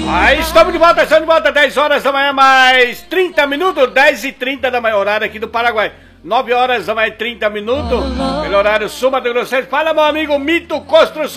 Aí estamos de volta, 10 horas da manhã, mais 30 minutos, 10h30 da manhã, horário aqui do Paraguai. 9 horas da manhã, 30 minutos, pelo horário Sul Mato Grossense. Fala, meu amigo Mito Construções.